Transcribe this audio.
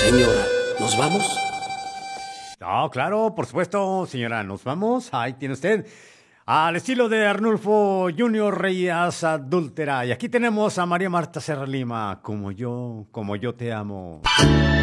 Señora, ¿nos vamos? No, claro, por supuesto, señora, nos vamos. Ahí tiene usted. Al estilo de Arnulfo Junior Reyes Adúltera. Y aquí tenemos a María Marta Serra Lima, como yo te amo.